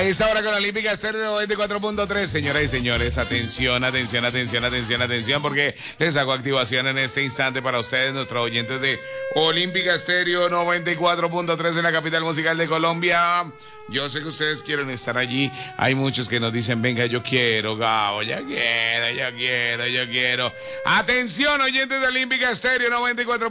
Esta hora con la Olímpica Estéreo 94.3, señoras y señores, atención, atención, atención, atención, atención, porque les hago activación en este instante para ustedes, nuestros oyentes de Olímpica Estéreo 94.3 en la capital musical de Colombia. Yo sé que ustedes quieren estar allí. Hay muchos que nos dicen, venga, yo quiero, Gabo, yo quiero. Atención, oyentes de Olímpica Estéreo 94.